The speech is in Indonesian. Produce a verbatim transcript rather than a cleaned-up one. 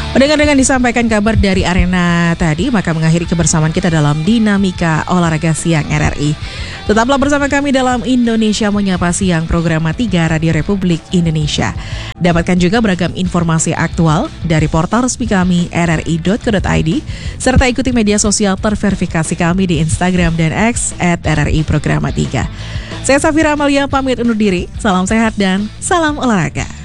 Mendengar dengan disampaikan kabar dari arena tadi, maka mengakhiri kebersamaan kita dalam Dinamika Olahraga Siang R R I. Tetaplah bersama kami dalam Indonesia Menyapa Siang, program tiga Radio Republik Indonesia. Dapatkan juga beragam informasi aktual dari portal resmi kami r r i dot co dot i d, serta ikuti media sosial terverifikasi kami di Instagram dan X at R R I Programa tiga. Saya Safira Amalia pamit undur diri, salam sehat dan salam olahraga.